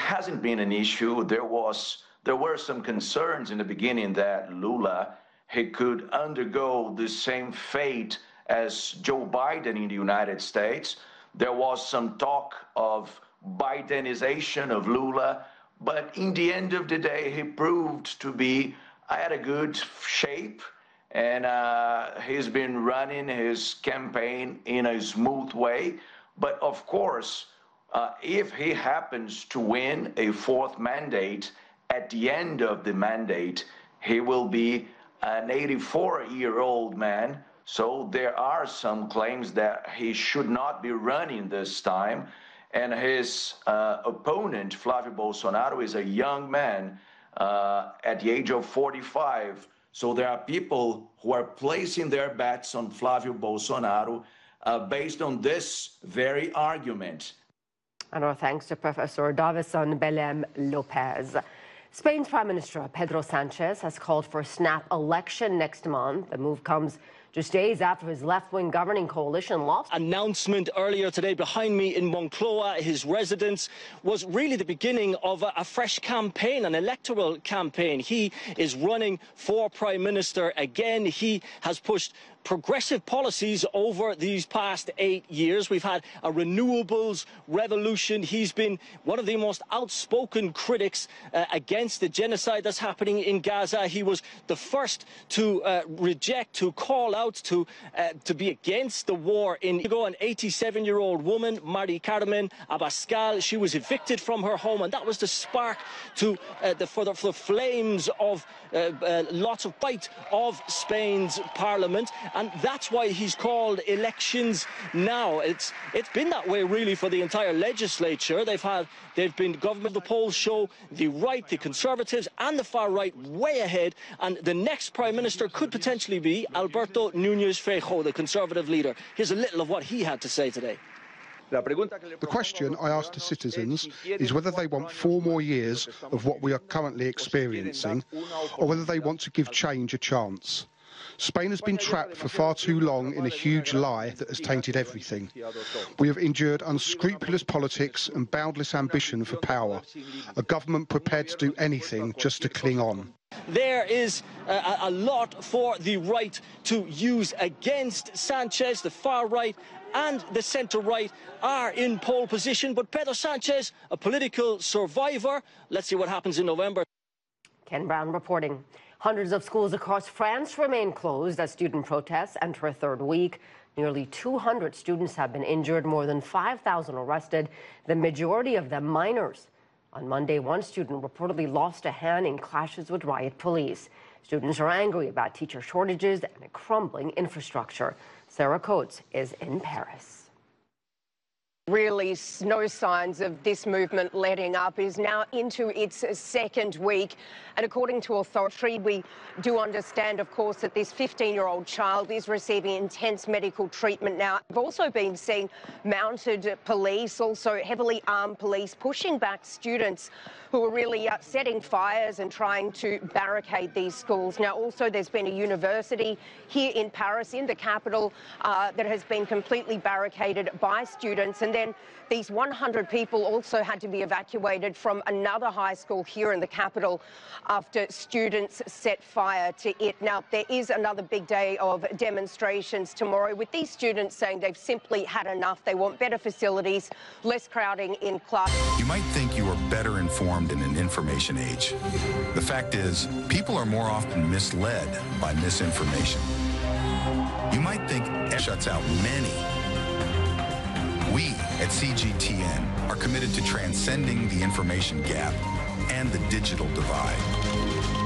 hasn't been an issue. There were some concerns in the beginning that Lula, he could undergo the same fate as Joe Biden in the United States. There was some talk of Bidenization of Lula, but in the end of the day, he proved to be at a good shape, and he's been running his campaign in a smooth way. But of course, if he happens to win a fourth mandate, at the end of the mandate, he will be an 84-year-old man. So there are some claims that he should not be running this time. And his opponent, Flávio Bolsonaro, is a young man at the age of 45. So there are people who are placing their bets on Flávio Bolsonaro based on this very argument. And our thanks to Professor Davison Belém Lopez. Spain's Prime Minister Pedro Sánchez has called for a snap election next month. The move comes just days after his left-wing governing coalition lost. Announcement earlier today behind me in Moncloa, his residence, was really the beginning of a fresh campaign, an electoral campaign. He is running for Prime Minister again. He has pushed progressive policies over these past 8 years. We've had a renewables revolution. He's been one of the most outspoken critics against the genocide that's happening in Gaza. He was the first to reject, to call out, to be against the war in Igo. An 87-year-old woman, Mari Carmen Abascal, she was evicted from her home, and that was the spark to for the flames of lots of fight of Spain's parliament. And that's why he's called elections now. It's been that way really for the entire legislature. They've been government. The polls show the right, the Conservatives and the far right way ahead, and the next Prime Minister could potentially be Alberto Núñez Feijóo, the Conservative leader. Here's a little of what he had to say today. The question I ask to citizens is whether they want 4 more years of what we are currently experiencing, or whether they want to give change a chance. Spain has been trapped for far too long in a huge lie that has tainted everything. We have endured unscrupulous politics and boundless ambition for power, a government prepared to do anything just to cling on. There is a lot for the right to use against Sanchez. The far right and the centre-right are in pole position, but Pedro Sanchez, a political survivor. Let's see what happens in November. Ken Brown reporting. Hundreds of schools across France remain closed as student protests enter a third week. Nearly 200 students have been injured, more than 5,000 arrested, the majority of them minors. On Monday, one student reportedly lost a hand in clashes with riot police. Students are angry about teacher shortages and a crumbling infrastructure. Sarah Coates is in Paris. Really, no signs of this movement letting up. It is now into its second week. And according to authorities, we do understand, of course, that this 15-year-old child is receiving intense medical treatment now. We've also been seeing mounted police, also heavily armed police, pushing back students who are really setting fires and trying to barricade these schools. Now, also, there's been a university here in Paris, in the capital, that has been completely barricaded by students. And then these 100 people also had to be evacuated from another high school here in the capital after students set fire to it. Now, there is another big day of demonstrations tomorrow, with these students saying they've simply had enough. They want better facilities, less crowding in class. You might think you are better informed in an information age. The fact is, people are more often misled by misinformation. You might think it shuts out many. We at CGTN are committed to transcending the information gap and the digital divide.